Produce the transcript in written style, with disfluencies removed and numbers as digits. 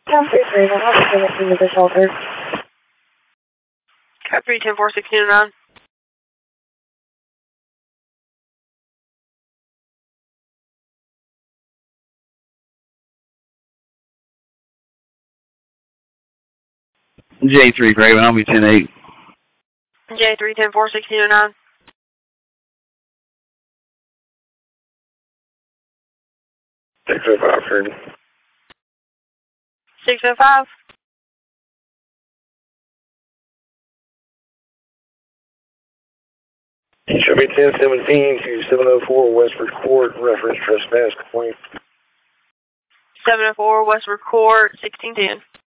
3, I'm not going to the shelter. Cat 3, 10-4, 1609. J3 Craven, I'll be 10-8. J3, 10-4, 1609. 605, Craven. 605. Show me 1017 to 704 Westford Court, reference trespass complaint. 704 Westford Court, 1610.